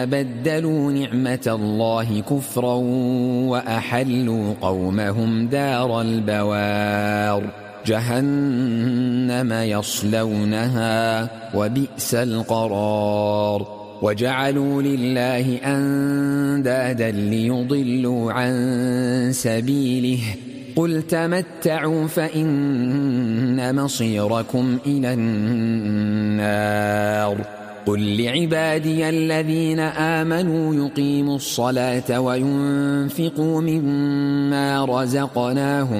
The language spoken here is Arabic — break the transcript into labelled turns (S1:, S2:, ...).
S1: بدلوا نعمة الله كفرا وأحلوا قومهم دار البوار جهنم يصلونها وبئس القرار وجعلوا لله أندادا ليضلوا عن سبيله قل تمتعوا فإن مصيركم إلى النار قل لعبادي الذين آمنوا يقيموا الصلاة وينفقوا مما رزقناهم